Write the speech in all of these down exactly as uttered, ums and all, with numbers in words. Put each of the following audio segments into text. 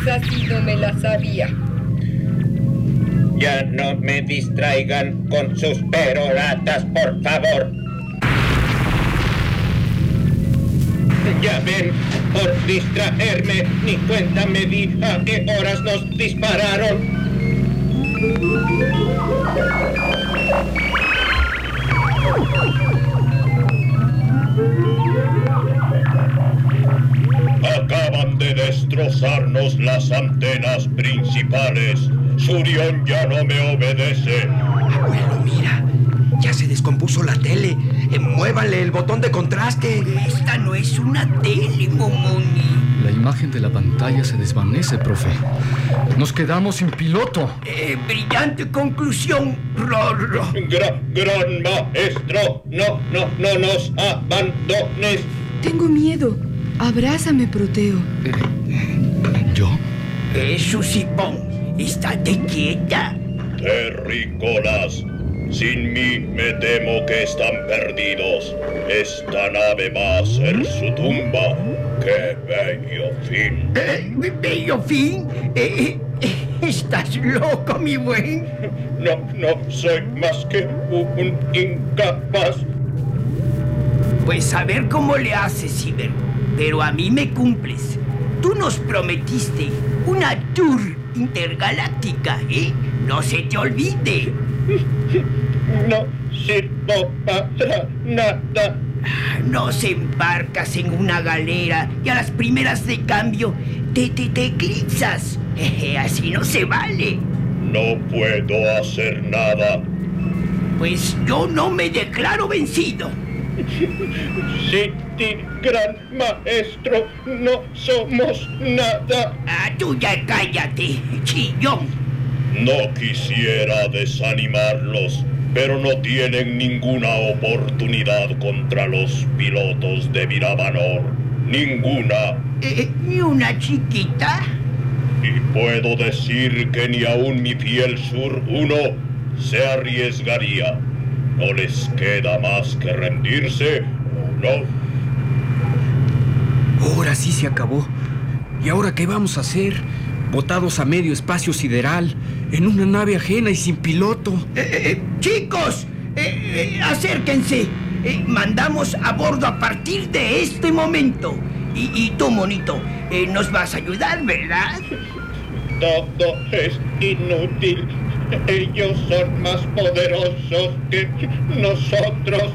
Esa sí no me la sabía. Ya no me distraigan con sus peroratas, por favor. Ya ven, por distraerme, ni cuenta me di a qué horas nos dispararon. Acaban de destrozarnos las antenas principales. Surión ya no me obedece. Abuelo, mira. Ya se descompuso la tele. Eh, muévale el botón de contraste. Esta no es una tele, Momoni. La imagen de la pantalla se desvanece, profe. Nos quedamos sin piloto. Eh, brillante conclusión, Rorro. Gra- gran maestro, no, no, no nos abandones. Tengo miedo. Abrázame, Proteo. Eh, ¿Yo? Eh, Susipón, estate quieta. Terrícolas, sin mí me temo que están perdidos. Esta nave va a ser su tumba. ¡Qué bello fin! Eh, ¿Bello fin? Eh, eh, ¿Estás loco, mi buen? No, no soy más que un incapaz. Pues a ver cómo le haces, Ciber. Pero a mí me cumples. Tú nos prometiste una tour intergaláctica, ¿eh? No se te olvide. No sirvo para nada. Nos embarcas en una galera y a las primeras de cambio te, te, te eclipsas. Jeje, así no se vale. No puedo hacer nada. Pues yo no me declaro vencido. Sí, ti, gran maestro, no somos nada. Ah, tú ya cállate, chillón. No quisiera desanimarlos, pero no tienen ninguna oportunidad contra los pilotos de Viravanor. Ninguna. Eh, ¿Ni una chiquita? Y puedo decir que ni aún mi fiel Sur uno se arriesgaría. ¿No les queda más que rendirse o no? Ahora sí se acabó. ¿Y ahora qué vamos a hacer? Botados a medio espacio sideral, en una nave ajena y sin piloto. Eh, eh, ¡Chicos! Eh, eh, ¡Acérquense! Eh, mandamos a bordo a partir de este momento. Y, y tú, monito, eh, nos vas a ayudar, ¿verdad? Todo es inútil. Ellos son más poderosos que nosotros.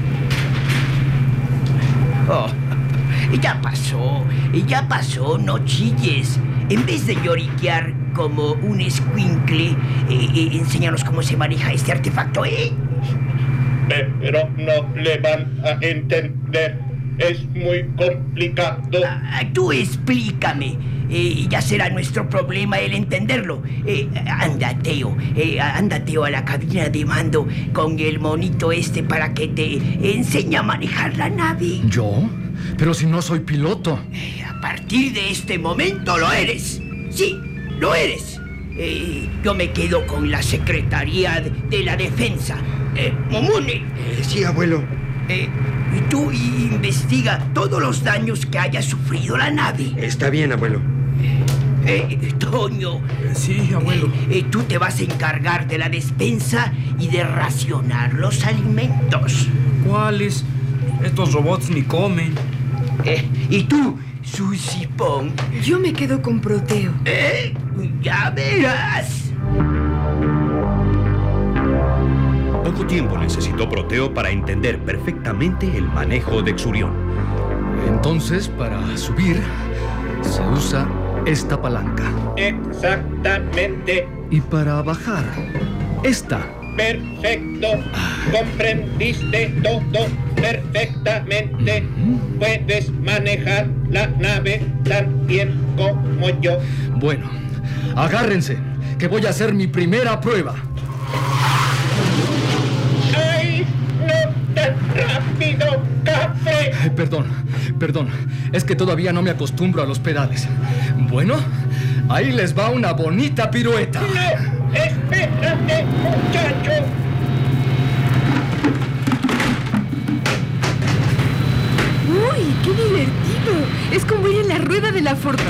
Oh, ya pasó, ya pasó, no chilles. En vez de lloriquear como un escuincle, eh, eh, enséñanos cómo se maneja este artefacto, ¿eh? Pero no le van a entender. Es muy complicado. Ah, tú explícame. Eh, ya será nuestro problema el entenderlo. Eh, anda, Teo. Eh, anda, Teo, a la cabina de mando con el monito este para que te enseñe a manejar la nave. ¿Yo? Pero si no soy piloto. Eh, a partir de este momento lo eres. Sí, lo eres. Eh, yo me quedo con la Secretaría de, de la Defensa. Eh, Momone. Eh, sí, abuelo. Eh, y tú investiga todos los daños que haya sufrido la nave. Está bien, abuelo. Eh, Toño. Eh, sí, abuelo. Eh, eh, tú te vas a encargar de la despensa y de racionar los alimentos. ¿Cuáles? Estos robots ni comen. Eh, y tú, Susipón. Yo me quedo con Proteo. Eh, ya verás. Poco tiempo necesitó Proteo para entender perfectamente el manejo de Xurión. Entonces, para subir, se usa esta palanca. Exactamente. Y para bajar, esta. Perfecto. Comprendiste todo perfectamente. Uh-huh. Puedes manejar la nave tan bien como yo. Bueno, agárrense, que voy a hacer mi primera prueba. ¡Ay! ¡No tan rápido, café! Ay, perdón, perdón. Es que todavía no me acostumbro a los pedales. Bueno, ahí les va una bonita pirueta. ¡No! ¡Espérate, muchacho! ¡Uy, qué divertido! Es como ir en la rueda de la fortuna.